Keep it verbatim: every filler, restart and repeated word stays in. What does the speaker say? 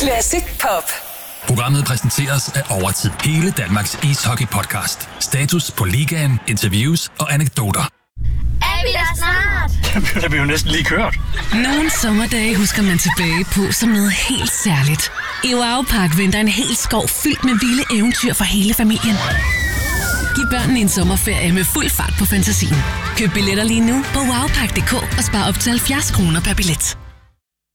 Classic Pop. Programmet præsenteres af Overtid. Hele Danmarks ishockey-podcast. Status på ligaen, interviews og anekdoter. Er vi der snart? Det bliver jo næsten lige kørt. Nogle sommerdage husker man tilbage på som noget helt særligt. I Wow Park venter en hel skov fyldt med vilde eventyr for hele familien. Giv børnene en sommerferie med fuld fart på fantasien. Køb billetter lige nu på wowpark punktum d k og spar op til halvfjerds kroner per billet.